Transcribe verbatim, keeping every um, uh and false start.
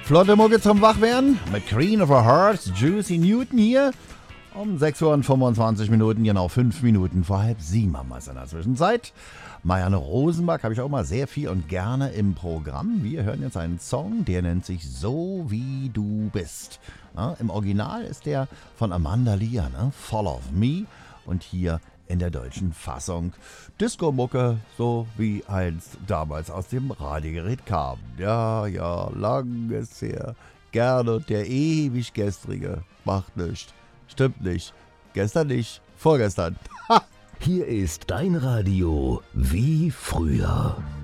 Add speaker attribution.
Speaker 1: Flotte Mucke zum Wachwerden mit Queen of our Hearts, Juicy Newton hier. Um sechs Uhr und fünfundzwanzig Minuten, genau fünf Minuten vor halb sieben haben wir es in der Zwischenzeit. Marianne Rosenberg habe ich auch mal sehr viel und gerne im Programm. Wir hören jetzt einen Song, der nennt sich So wie du bist. Ja, im Original ist der von Amanda Lear, ne? Fall of Me. Und hier in der deutschen Fassung Disco-Mucke, so wie einst damals aus dem Radiogerät kam. Ja, ja, lang ist her. Gerne und der ewig gestrige. Macht nichts. Stimmt nicht. Gestern nicht. Vorgestern.
Speaker 2: Hier ist dein Radio wie früher.